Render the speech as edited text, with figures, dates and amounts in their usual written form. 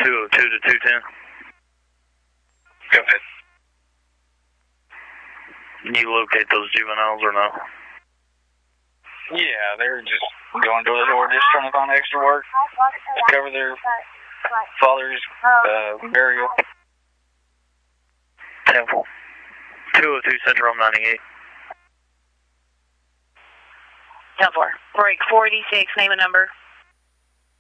202 to 210. Go ahead. You locate those juveniles or no? Yeah, they're just going door to door, just trying to find extra work to cover their father's burial. 10-4. 202 Central 98. 10-4. Break 486, name and number.